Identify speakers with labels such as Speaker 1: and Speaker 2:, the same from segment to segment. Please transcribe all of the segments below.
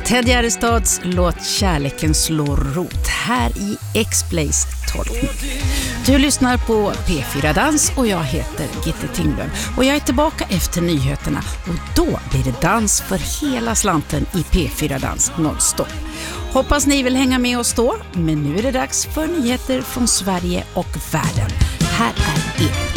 Speaker 1: Ted Gärdestads låt Kärleken slår rot här i X-Blaze tolkning. Du lyssnar på P4 Dans och jag heter Gitte Tinglöf och jag är tillbaka efter nyheterna och då blir det dans för hela slanten i P4 Dans nonstop. Hoppas ni vill hänga med oss då, men nu är det dags för nyheter från Sverige och världen. Här är er.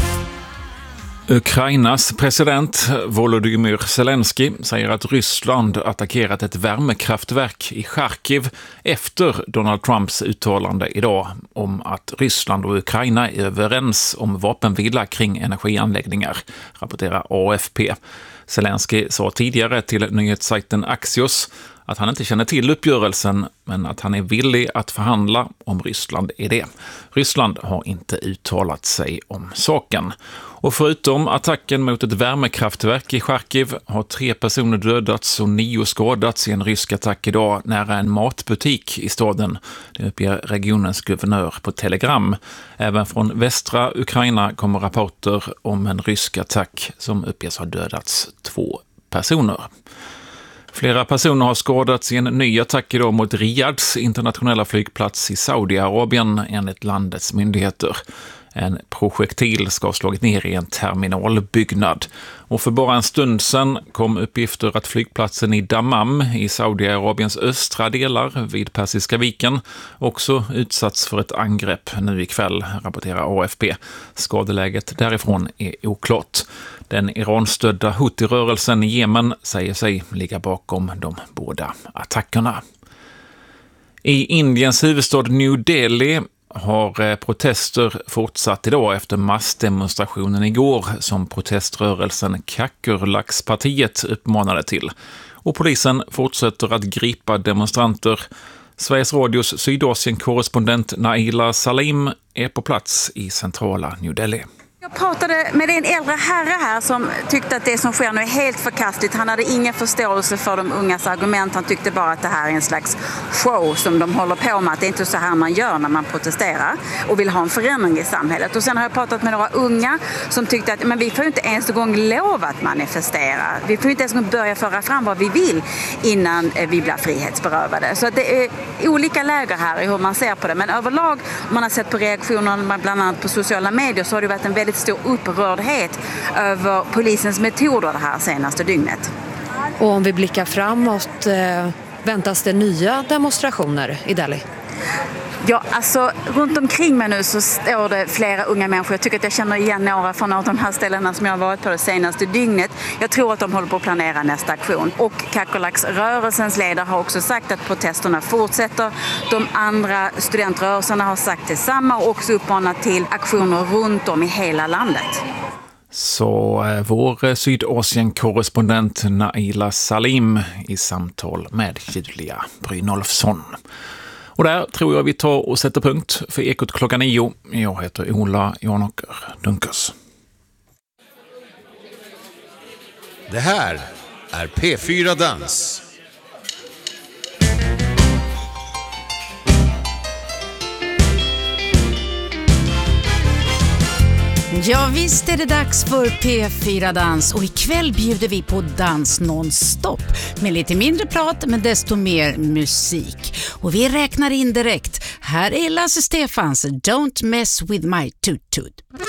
Speaker 2: Ukrainas president Volodymyr Zelensky säger att Ryssland attackerat ett värmekraftverk i Charkiv efter Donald Trumps uttalande idag om att Ryssland och Ukraina är överens om vapenvila kring energianläggningar, rapporterar AFP. Zelensky sa tidigare till nyhetssajten Axios att han inte känner till uppgörelsen men att han är villig att förhandla om Ryssland är det. Ryssland har inte uttalat sig om saken. Och förutom attacken mot ett värmekraftverk i Charkiv har 3 personer dödats och 9 skadats i en rysk attack idag nära en matbutik i staden. Det uppger regionens guvernör på Telegram. Även från västra Ukraina kommer rapporter om en rysk attack som uppges ha dödats 2 personer. Flera personer har skadats i en ny attack idag mot Riyads internationella flygplats i Saudiarabien enligt landets myndigheter. En projektil ska ha slagit ner i en terminalbyggnad. Och för bara en stund sedan kom uppgifter att flygplatsen i Dammam i Saudiarabiens östra delar vid Persiska viken också utsatts för ett angrepp nu ikväll, rapporterar AFP. Skadeläget därifrån är oklart. Den Iran-stödda Houthi-rörelsen i Jemen säger sig ligga bakom de båda attackerna. I Indiens huvudstad New Delhi har protester fortsatt idag efter massdemonstrationen igår som proteströrelsen Kakurlax-partiet uppmanade till. Och polisen fortsätter att gripa demonstranter. Sveriges Radios Sydasien-korrespondent Naila Salim är på plats i centrala New Delhi.
Speaker 3: Jag pratade med en äldre herre här som tyckte att det som sker nu är helt förkastligt. Han hade ingen förståelse för de ungas argument. Han tyckte bara att det här är en slags show som de håller på med. Att det är inte så här man gör när man protesterar och vill ha en förändring i samhället. Och sen har jag pratat med några unga som tyckte att men vi får inte ens en gång lov att manifestera. Vi får inte ens en gång börja föra fram vad vi vill innan vi blir frihetsberövade. Så det är olika läger här i hur man ser på det. Men överlag, om man har sett på reaktionerna bland annat på sociala medier, så har det varit en väldigt stor upprördhet över polisens metoder det här senaste dygnet.
Speaker 4: Och om vi blickar framåt, väntas det nya demonstrationer i Delhi?
Speaker 3: Ja, alltså runt omkring mig nu så står det flera unga människor. Jag tycker att jag känner igen några från några av de här ställena som jag har varit på det senaste dygnet. Jag tror att de håller på att planera nästa aktion. Och Kakurlax-rörelsens ledare har också sagt att protesterna fortsätter. De andra studentrörelserna har sagt detsamma och också uppmanat till aktioner runt om i hela landet.
Speaker 2: Så vår Sydasien-korrespondent Naila Salim i samtal med Julia Brynolfsson. Och där tror jag vi tar och sätter punkt för Ekot klockan 9. Jag heter Ola Janåker Dunkers.
Speaker 5: Det här är P4 Dans.
Speaker 1: Ja, visst är det dags för P4 Dans och ikväll bjuder vi på dans nonstop med lite mindre prat men desto mer musik. Och vi räknar in direkt. Här är Lasse Stefans Don't Mess With My Toot Toot.